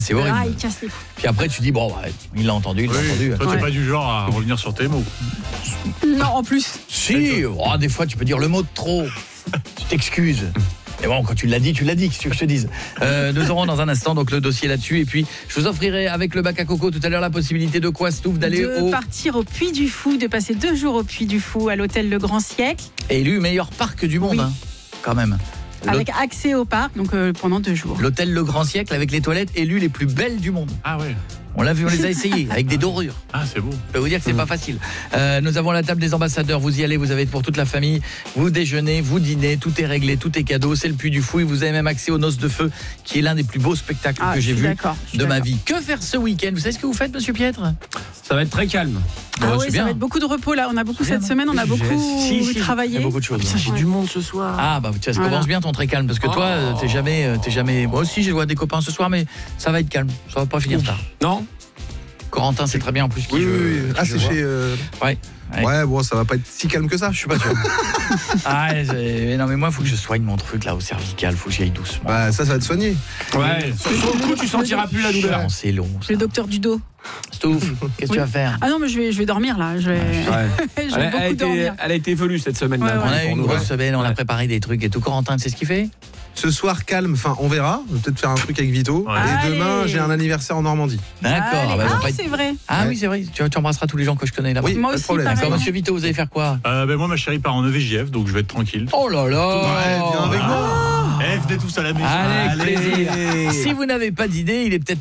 C'est horrible. Ah, il casse les couilles. Puis après, tu dis, bon, ouais, il l'a entendu, il l'a entendu. Toi, t'es pas du genre à revenir sur tes mots. Non, en plus. Si, des fois, tu peux dire le mot de trop. Tu t'excuses. Et bon, quand tu l'as dit, qu'est-ce que je te dise. Nous aurons dans un instant donc le dossier là-dessus. Et puis, je vous offrirai avec le bac à coco tout à l'heure la possibilité de quoi, Stouff, d'aller partir au Puy du Fou, de passer 2 jours au Puy du Fou à l'hôtel Le Grand Siècle. Élu meilleur parc du monde, oui. Quand même. Avec accès au parc, donc pendant 2 jours. L'hôtel Le Grand Siècle avec les toilettes élues les plus belles du monde. Ah ouais. On l'a vu, on les a essayées avec des dorures. Ah, c'est beau. Je peux vous dire que c'est pas facile. Nous avons la table des ambassadeurs, vous y allez, vous avez pour toute la famille, vous déjeunez, vous dînez, tout est réglé, tout est cadeau, c'est le Puy du Fou et vous avez même accès aux Noces de Feu qui est l'un des plus beaux spectacles que j'ai vu de ma vie. Que faire ce week-end? Vous savez ce que vous faites, monsieur Pietre? Ça va être très calme. Ah oui, ça va être beaucoup de repos là, on a beaucoup cette semaine, on a beaucoup travaillé. Il y a beaucoup de choses. Putain, j'ai du monde ce soir. Ah bah tu vois, ça commence bien ton très calme parce que toi t'es jamais moi aussi je vois des copains ce soir mais ça va être calme, ça va pas finir tard. Non. Corentin c'est très bien en plus qui oui. Ah c'est chez Ouais, bon, ça va pas être si calme que ça, je suis pas sûr. Non mais moi il faut que je soigne mon truc là au cervical, faut que j'y aille doucement. Bah ça va te soigner. Ouais. Sur le coup, tu sentiras plus la douleur. C'est long. Le docteur du dos. Stouff, qu'est-ce que tu vas faire? Ah non mais je vais dormir là, je vais beaucoup dormir. Elle a été velue cette semaine. Ouais, là, on a eu une grosse semaine, on a Ouais. préparé des trucs et tout. Corentin, c'est ce qu'il fait? Ce soir calme, enfin on verra, on va peut-être faire un truc avec Vito. Ouais. Et Allez. demain j'ai un anniversaire en Normandie. D'accord. Allez. Bah, Ah c'est vrai. Ah Ouais. oui, c'est vrai. Tu embrasseras tous les gens que je connais là-bas. Oui, Moi pas de aussi, problème. pareil. D'accord, monsieur Vito, vous allez faire quoi? Moi, ma chérie part en EVJF, donc je vais être tranquille. Oh là là. Ouais, viens avec moi. Venez tous à la maison. Allez, Allez. plaisir. Si vous n'avez pas d'idée, il est peut-être